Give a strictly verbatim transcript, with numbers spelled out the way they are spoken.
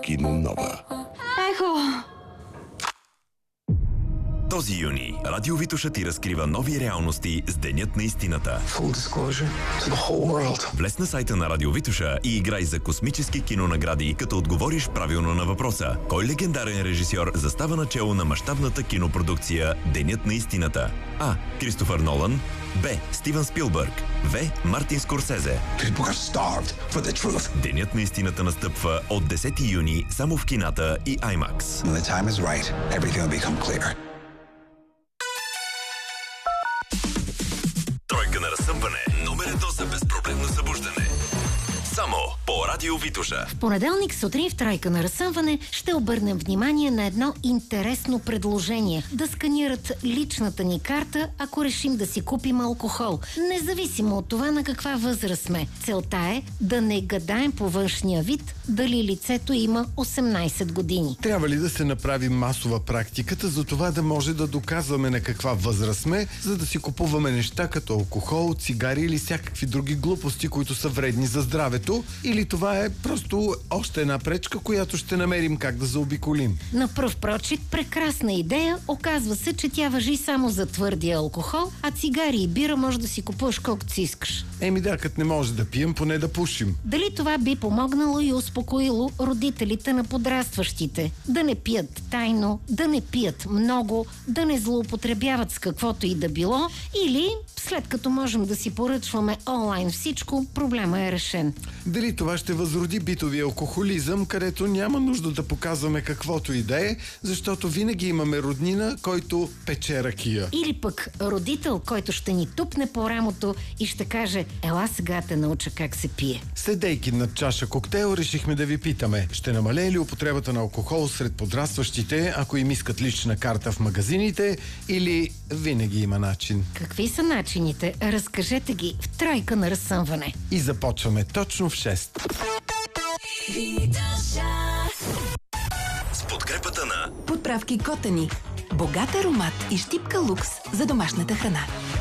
Кино Нова. Ехо! Този юни Радио Витоша ти разкрива нови реалности с Денят на истината. Full disclosure to the whole world. Влез на сайта на Радио Витоша и играй за космически кинонагради, като отговориш правилно на въпроса: кой легендарен режисьор застава начело на мащабната кинопродукция Денят на истината? А. Кристофър Нолан. Б. Стивън Спилбърг. В. Мартин Скорсезе. People are starved for the truth. Денят на истината настъпва от десети юни само в кината и IMAX. When the time is right, everything will become clear. Тройка на разсъмване. Номер едно за безпроблемно събуждане. Само по Радио Витоша. В понеделник сутрин в Тройка на разсъмване ще обърнем внимание на едно интересно предложение. Да сканират личната ни карта, ако решим да си купим алкохол. Независимо от това на каква възраст сме. Целта е да не гадаем по външния вид дали лицето има осемнайсет години. Трябва ли да се направи масова практиката за това да може да доказваме на каква възраст сме, за да си купуваме неща като алкохол, цигари или всякакви други глупости, които са вредни за здравето? Или това е просто още една пречка, която ще намерим как да заобиколим? На пръв прочит, прекрасна идея. Оказва се, че тя важи само за твърдия алкохол, а цигари и бира може да си купуваш колкото си искаш. Еми да, като не може да пием, поне да пушим. Дали това би помогнало и успокоило родителите на подрастващите? Да не пият тайно, да не пият много, да не злоупотребяват с каквото и да било, или след като можем да си поръчваме онлайн всичко, проблема е решен. Дали това ще възроди битовия алкохолизъм, където няма нужда да показваме каквото и да е, защото винаги имаме роднина, който пече ракия. Или пък родител, който ще ни тупне по рамото и ще каже: ела сега те науча как се пие. Седейки над чаша коктейл, решихме да ви питаме: ще намалее ли употребата на алкохол сред подрастващите, ако им искат лична карта в магазините, или винаги има начин? Какви са начините? Разкажете ги в Тройка на разсъмване. И започваме точно в шест. С подкрепата на Подправки Котани. Богат аромат и щипка лукс за домашната храна.